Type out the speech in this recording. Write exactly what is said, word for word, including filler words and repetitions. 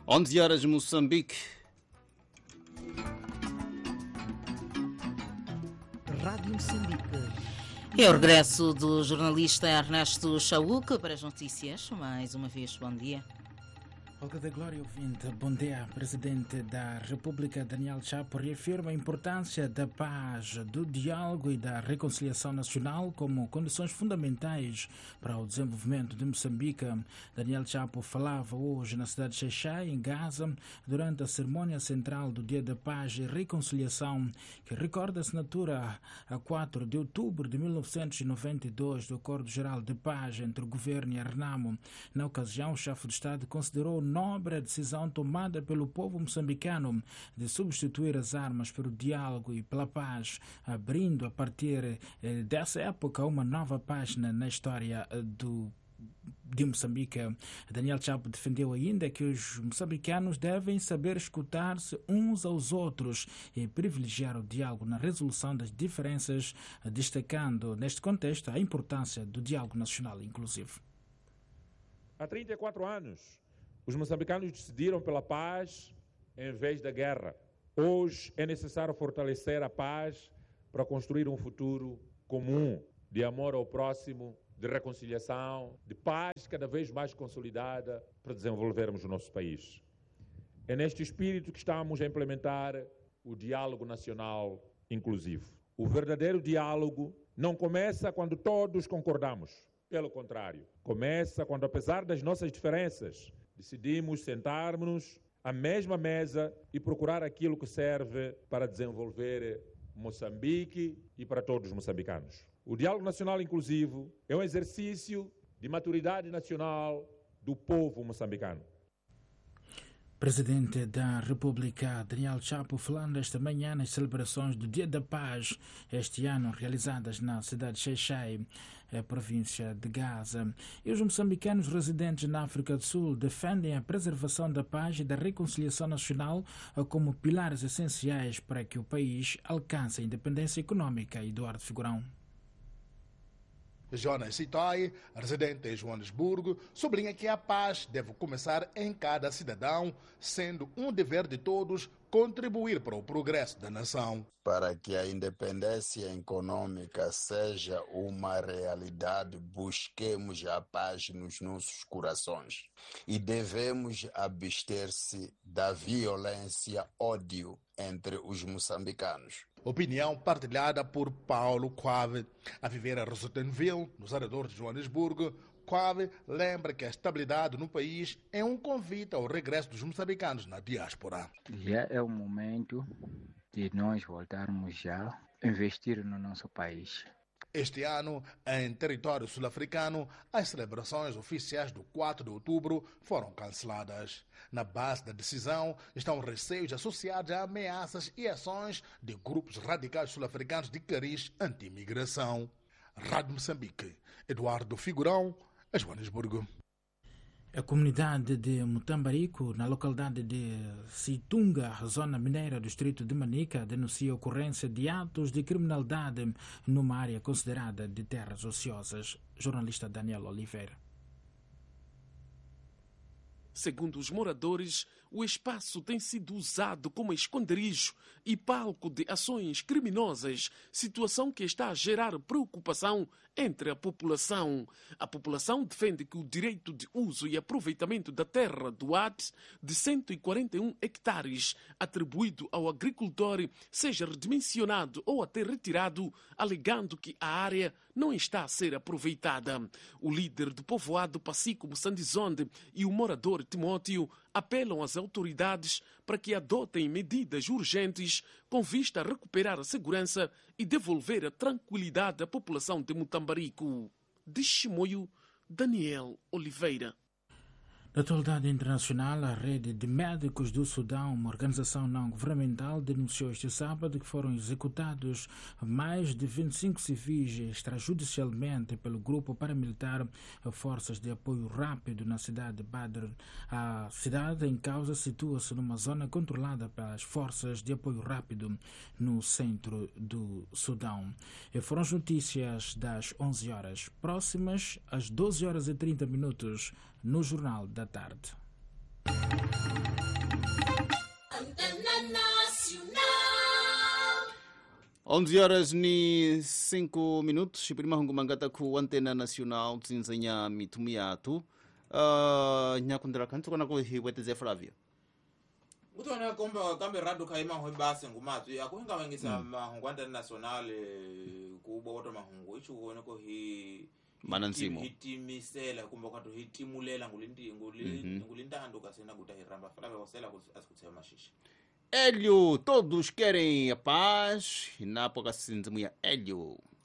onze horas Moçambique. Rádio Moçambique. E o regresso do jornalista Ernesto Chauca para as notícias. Mais uma vez, bom dia. Olga da Glória, ouvinte, bom dia. Presidente da República, Daniel Chapo, reafirma a importância da paz, do diálogo e da reconciliação nacional como condições fundamentais para o desenvolvimento de Moçambique. Daniel Chapo falava hoje na cidade de Xai-Xai, em Gaza, durante a cerimônia central do Dia da Paz e Reconciliação, que recorda a assinatura a quatro de outubro de mil novecentos e noventa e dois do Acordo Geral de Paz entre o governo e a Renamo. Na ocasião, o chefe de Estado considerou nobre a decisão tomada pelo povo moçambicano de substituir as armas pelo diálogo e pela paz, abrindo a partir dessa época uma nova página na história do de Moçambique. Daniel Chapo defendeu ainda que os moçambicanos devem saber escutar-se uns aos outros e privilegiar o diálogo na resolução das diferenças, destacando neste contexto a importância do diálogo nacional inclusivo. Há trinta e quatro anos, os moçambicanos decidiram pela paz em vez da guerra. Hoje é necessário fortalecer a paz para construir um futuro comum de amor ao próximo, de reconciliação, de paz cada vez mais consolidada para desenvolvermos o nosso país. É neste espírito que estamos a implementar o diálogo nacional inclusivo. O verdadeiro diálogo não começa quando todos concordamos. Pelo contrário, começa quando, apesar das nossas diferenças, decidimos sentar-nos à mesma mesa e procurar aquilo que serve para desenvolver Moçambique e para todos os moçambicanos. O diálogo nacional inclusivo é um exercício de maturidade nacional do povo moçambicano. Presidente da República, Daniel Chapo, falando esta manhã nas celebrações do Dia da Paz, este ano realizadas na cidade de Xai-Xai, a província de Gaza. E os moçambicanos residentes na África do Sul defendem a preservação da paz e da reconciliação nacional como pilares essenciais para que o país alcance a independência econômica. Eduardo Figurão. Jonas Sitoi, residente em Joanesburgo, sublinha que a paz deve começar em cada cidadão, sendo um dever de todos contribuir para o progresso da nação. Para que a independência econômica seja uma realidade, busquemos a paz nos nossos corações e devemos abster-se da violência, ódio entre os moçambicanos. Opinião partilhada por Paulo Quave. A viver a Rosenville, nos arredores de Joanesburgo, Quave lembra que a estabilidade no país é um convite ao regresso dos moçambicanos na diáspora. Já é o momento de nós voltarmos já a investir no nosso país. Este ano, em território sul-africano, as celebrações oficiais do quatro de outubro foram canceladas. Na base da decisão estão receios associados a ameaças e ações de grupos radicais sul-africanos de cariz anti-imigração. Rádio Moçambique, Eduardo Figurão, a Joanesburgo. A comunidade de Mutambarico, na localidade de Situnga, zona mineira do distrito de Manica, denuncia a ocorrência de atos de criminalidade numa área considerada de terras ociosas. Jornalista Daniel Oliveira. Segundo os moradores, o espaço tem sido usado como esconderijo e palco de ações criminosas, situação que está a gerar preocupação entre a população. A população defende que o direito de uso e aproveitamento da terra do A D de cento e quarenta e um hectares, atribuído ao agricultor, seja redimensionado ou até retirado, alegando que a área não está a ser aproveitada. O líder do povoado Pacico Moçandizonde e o morador Timóteo apelam às autoridades para que adotem medidas urgentes com vista a recuperar a segurança e devolver a tranquilidade à população de Mutambarico. De Chimoio, Daniel Oliveira. Na atualidade internacional, a Rede de Médicos do Sudão, uma organização não governamental, denunciou este sábado que foram executados mais de vinte e cinco civis extrajudicialmente pelo grupo paramilitar Forças de Apoio Rápido na cidade de Badr. A cidade em causa situa-se numa zona controlada pelas Forças de Apoio Rápido no centro do Sudão. E foram as notícias das onze horas. Próximas, às doze horas e trinta minutos, no Jornal da Tarde. Antena Nacional. onze horas ni cinco minutos. Prima hungumangata ku Antena Nacional tsinzanya mitumiatu. Uh, nyakundira kantu kana ko hiweteze Flavia. Utona komba kambe rado kaima ho base ngumatu yakuhinga wengisa mm. mahungu Antena Nacional kubo woto mahungu ichu kuone ko hi Manansimo hitimisela kumba katu hitimulela ngulindi ngulindi mm -hmm. ngulindando kasena gutahiramba Flavia wasela asikutsema mashishi. Hélio, todos querem a paz. E na época se dizia Hélio.